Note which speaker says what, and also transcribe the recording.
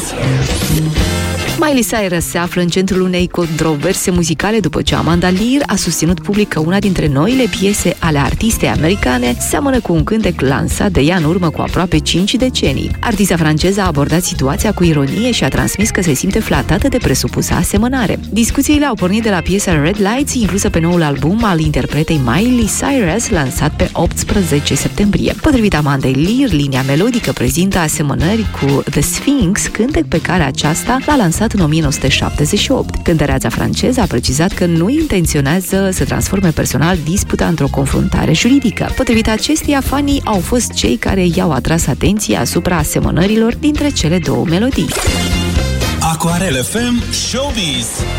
Speaker 1: Miley Cyrus se află în centrul unei controverse muzicale după ce Amanda Lear a susținut public că una dintre noile piese ale artistei americane seamănă cu un cântec lansat de ea în urmă cu aproape 5 decenii. Artista franceză a abordat situația cu ironie și a transmis că se simte flatată de presupusa asemănare. Discuțiile au pornit de la piesa Red Lights, inclusă pe noul album al interpretei Miley Cyrus, lansat pe 18 septembrie. Potrivit Amandei Lear, linia melodică prezintă asemănări cu The Sphinx, cântec pe care aceasta l-a lansat în 1978. Cântăreața franceză a precizat că nu intenționează să transforme personal disputa într-o confruntare juridică. Potrivit acesteia, fanii au fost cei care i-au atras atenția asupra asemănărilor dintre cele două melodii.
Speaker 2: Aquarel FM Showbiz.